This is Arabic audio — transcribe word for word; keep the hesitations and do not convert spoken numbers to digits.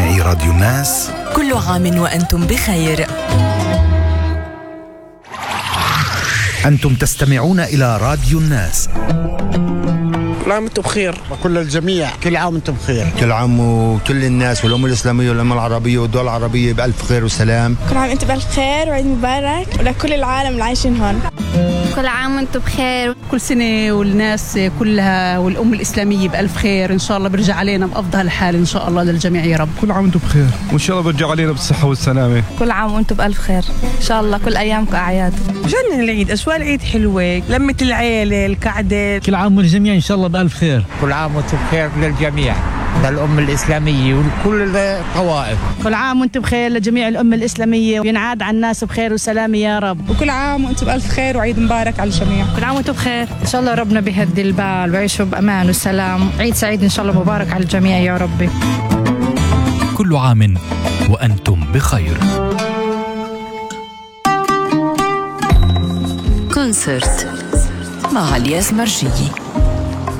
مستمعي راديو الناس، كل عام وأنتم بخير. أنتم تستمعون إلى راديو الناس. كل عام وانتم بخير. وكل الجميع كل عام وانتم بخير. كل عام وكل الناس والأمة الإسلامية والأمة العربية والدول العربية بألف خير وسلام. كل عام وانتم بألف خير وعيد مبارك ولكل العالم اللي عايشين هون. كل عام وانتم بخير. كل سنة والناس كلها والأمة الإسلامية بألف خير، إن شاء الله برجع علينا بأفضل حال إن شاء الله للجميع يا رب. كل عام وانتم بخير وإن شاء الله برجع علينا بالصحة والسلامة. كل عام وانتم بألف خير، إن شاء الله كل أيامكم أعياد. جنن العيد، أجواء العيد حلوة، لمة العيلة، القعدة. كل عام والجميع إن شاء الله بألف خير. كل عام وانتم بخير للجميع، للأمة الإسلامية وكل الطوائف. كل عام وانتم بخير لجميع الأمة الإسلامية وينعاد على الناس بخير وسلامة يا رب. وكل عام وانتم بألف خير وعيد مبارك على الجميع. كل عام وانتم بخير، إن شاء الله ربنا بيهدي البال ويعيشوا بأمان وسلام. عيد سعيد إن شاء الله مبارك على الجميع يا ربي. كل عام وأنتم بخير. كونسرت مع الياس مرجية.